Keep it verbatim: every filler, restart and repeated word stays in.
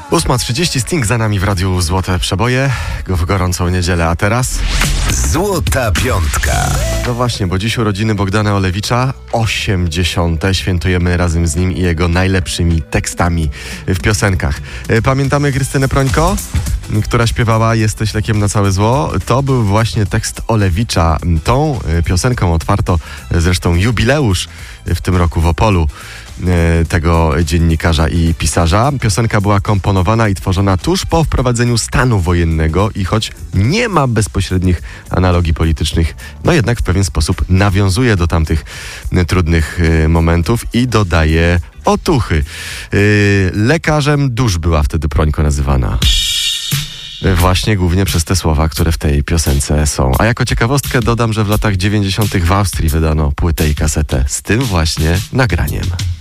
ósma trzydzieści, Sting za nami w radiu Złote Przeboje w gorącą niedzielę, a teraz... Złota Piątka. No właśnie, bo dziś urodziny Bogdana Olewicza, osiemdziesiąte, świętujemy razem z nim i jego najlepszymi tekstami w piosenkach. Pamiętamy Krystynę Prońko, która śpiewała Jesteś lekiem na całe zło? To był właśnie tekst Olewicza. Tą piosenką otwarto zresztą jubileusz w tym roku w Opolu tego dziennikarza i pisarza. Piosenka była komponowana i tworzona tuż po wprowadzeniu stanu wojennego i choć nie ma bezpośrednich analogii politycznych, no jednak w pewien sposób nawiązuje do tamtych trudnych momentów i dodaje otuchy. Lekarzem dusz była wtedy Prońko nazywana. Właśnie głównie przez te słowa, które w tej piosence są. A jako ciekawostkę dodam, że w latach dziewięćdziesiątych w Austrii wydano płytę i kasetę z tym właśnie nagraniem.